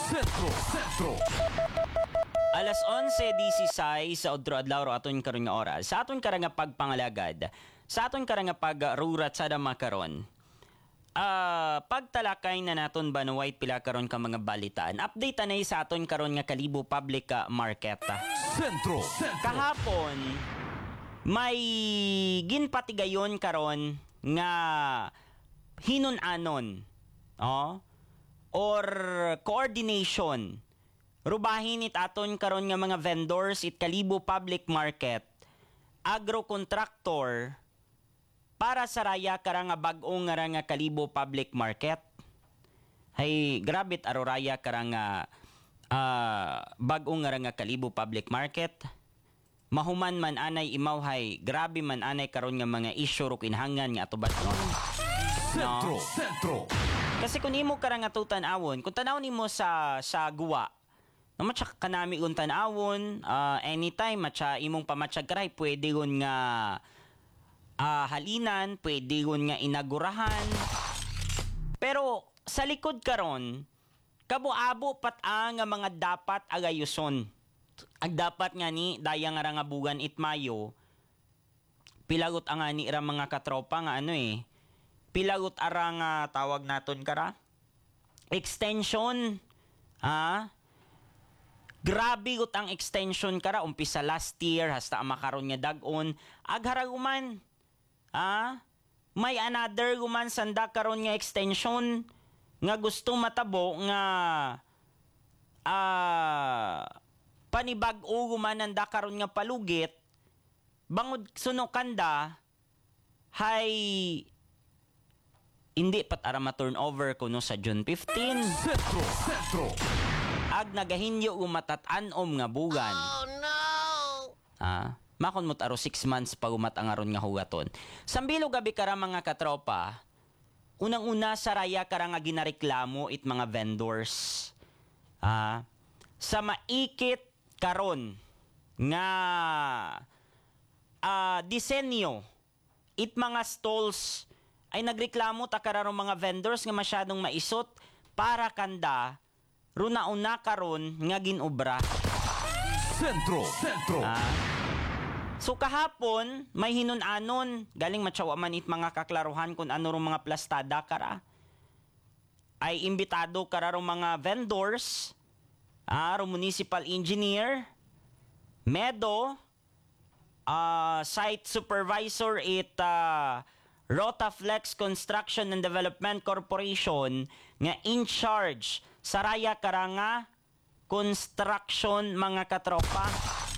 Sentro. Alas 11:16 sa Odro Adlaw aton karon nga oras. Sa aton karang nga pagpangalagad, sa aton karang nga pagrurat sa makaron. Pagtalakay na naton banuway pila karon ka mga balitaan. Update anay sa aton karon nga Kalibo Public Market. Sentro. Kahapon may ginpatigayon karon nga hinunanon, or coordination. Rubahin it aton karon nga mga vendors it Kalibo Public Market, agro contractor para sa raya karang nga bag-ong nga Kalibo Public Market. Hay grabit aro raya karang nga bag-ong nga Kalibo Public Market. Mahuman man anay imawhay, grabe man anay karon nga mga issue ro kinhangan nga atubas nun. Sentro. Kasi kung imo karang nga tutan-awon, kung tanaw nimo sa guwa, namatsa kanami kung tanawon, anytime matsa imong pamatsag karay, pwede yun nga halinan, pwede yun nga inagurahan. Pero sa likod karon, kabuabo pat ang nga mga dapat agayuson. Ag dapat nga ni daya nga rangabugan itmayo, pilagot ang nga ni mga katropa nga pilagot arang tawag naton kara extension, grabe gut ang extension kara umpisa last year hasta makaron nga dag-on agharaguman, may another guman sanda karon nga extension nga gusto matabo nga panibag-o guman nanda karon nga palugit bangod sunokanda hay hindi pat ara ma-turnover kuno sa June 15. Sentro. Ag nagahinyo umatatanom nga bugan. Oh no! Makon mo taro 6 months pa umatangaron nga hugaton. Sambilo gabi kara mga katropa, unang-una sa raya kara nga ginareklamo it mga vendors. Sa maikit karon nga disenyo it mga stalls ay nagreklamo ta kararo mga vendors nga masyadong maisot para kanda runa-una karon nga ginobra. Sentro. So kahapon may hinunanon galing matsawa man it mga kaklaruhan kung ano rong mga plastada kara. Ay imbitado kararo mga vendors, municipal engineer, Medo, site supervisor it Rotaflex Construction and Development Corporation nga in charge sa raya karanga construction mga katropa.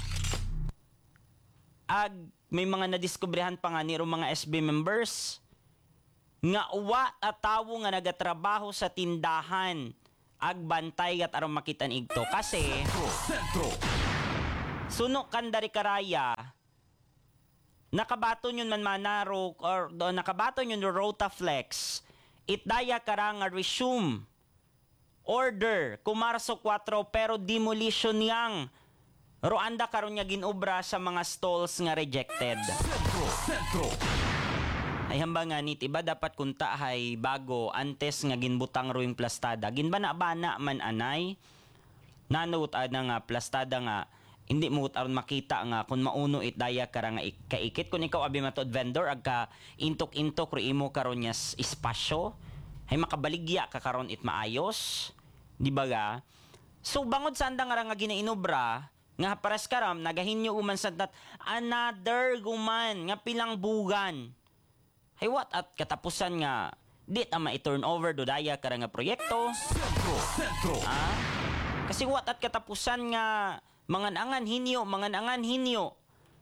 Ag may mga nadiskubrihan pa nga niro mga SB members nga uwa at tawo nga nagatrabaho sa tindahan ag bantay at aron makitan igto kasi Sentro. suno kandari karaya nakabaton yun man manaro or nakabaton yun Rotaflex it daya karang resume order kumarso 4 pero demolition yang roanda karon nga ginobra sa mga stalls nga rejected. Sentro. Ay hamba nga nit iba dapat kunta hay bago antes nga ginbutang ro yung plastada ginbana-bana man anay nanut na nga plastada nga hindi mo aron makita nga kung mauno it daya karang kaikit kung ikaw abi matod vendor ag ka intok-intok ro imo karon nga espasyo hay makabaligya ka karon it maayos di ba ga? So bangod sa anda nga ginainobra nga pares karam nagahinyo uman sa another guman nga pilang bugan hay what at katapusan nga di ta ma-turn over do daya karang nga proyekto. Sentro. Kasi what at katapusan nga mangan-angan hinyo.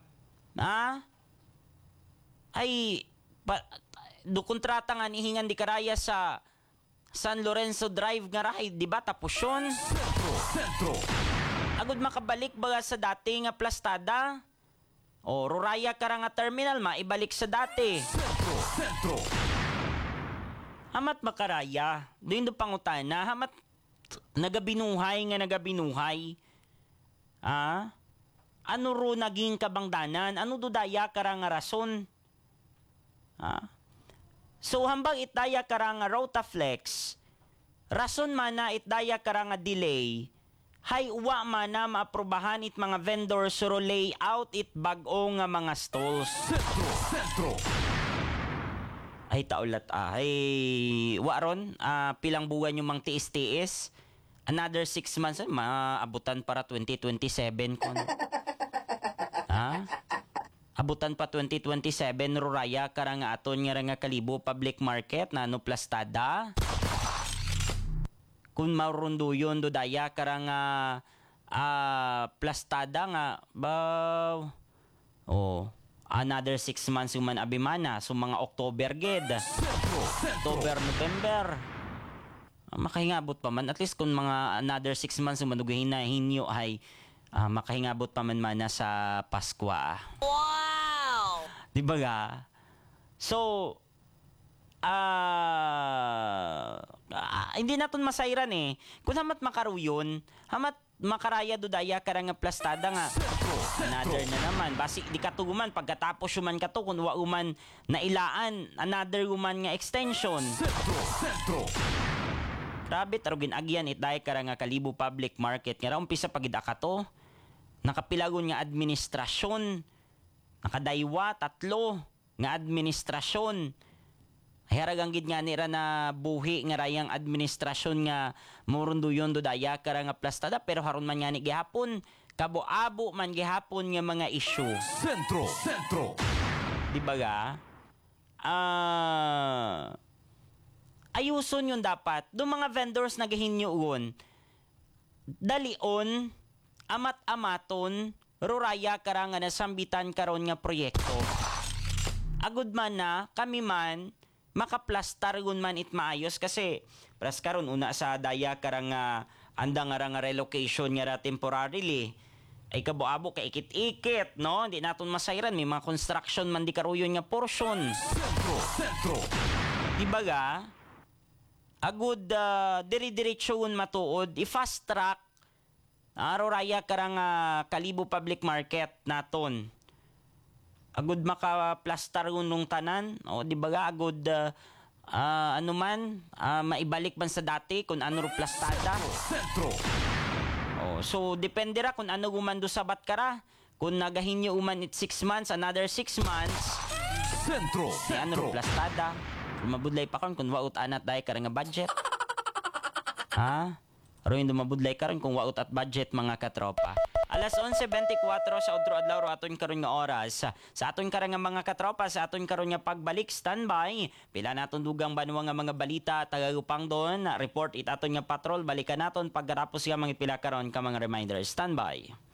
Ay do kontrata nga nihingan di karaya sa San Lorenzo Drive nga ride, di ba? Tapos yun. Sentro. Agud makabalik ba sa dati nga plastada? O ruraya ka nga terminal, maibalik sa dati. Sentro. Hamat makaraya. Doon do pangutana. Hamat nagabinuhay. Ano ro naging kabangdanan? Ano do daya karang rason? So hambang itaya karang Rotaflex rason man na itdaya kara nga delay, hay uwa man na maaprobahan it mga vendors suro layout it bag-o nga mga stalls. Sentro. Ay taulat ay waron pilang buwan yung mang tiis-tiis. Another 6 months maabutan para 2027 kon. Ha? Abutan pa 2027 ruraya karang aton nga kalibo public market na no plastada. Kung marundo yun do daya karang plastada nga baw. Oh, another 6 months yung man abimana so mga October ged. October, November. Makahingabot pa man at least kung mga another 6 months yung manuguhin na hinyo ay makahingabot pa man mana sa Pasko. Wow! Di ba ga? So, hindi naton masayran eh. Kung hamat makaruyon, hamat makaraya do daya karang plastada nga. Another na naman. Basi di katuguman pagkatapos human kato kun wa uman nailaan another human nga extension. Sentro. Grabe tarugin agyan it dahil karang kalibo public market nga umpisa pagid akato. Nakapilagon nga administrasyon. Nakadaywa 3 nga administrasyon. Ay haragang gid nga nira na buhi nga rayang administrasyon nga murundo yon do daya karang plastada pero haron man nga ni gihapon kabo-abo man gihapon nga mga issue. Sentro. Di ba ga? Ayuson yun dapat. Do mga vendors nagahinyoon, dalion, amat-amaton, ruraya karanga na sambitan karon nga proyekto. Agud man na, kami man, makaplastar gun man it maayos kasi pras karon una sa daya karang anda nga relocation nga temporarily ay kabo-abo kay ikit-ikit no hindi naton masayran may mga construction man di karuyon nga portion. Sentro. Di ba ga? Agud diri-diretsyon matuod i-fast track raya karang kalibo public market naton. Agud makaplastar nung tanan o di ba ga agud ano man maibalik man sa dati kung ano ro plastada. Sentro. Oh, so depende ra kung ano gumando sa batkara. Kung nagahinyo uman it 6 months, another 6 months. Sentro. May ano ro plastada. Mabudlay pa karon kung waot anat dai kara nga budget. Ha? Aron dumabudlay karon kung waot at budget mga katropa. Alas 11:24 sa Odro Adlaw ro aton karon nga oras. Sa aton karon nga mga katropa, sa aton karon nga pagbalik standby. Pila naton dugang banwa nga mga balita tagagupang doon. Report it aton nga patrol balikan naton paggarapos nga mga pila karon ka mga reminder standby.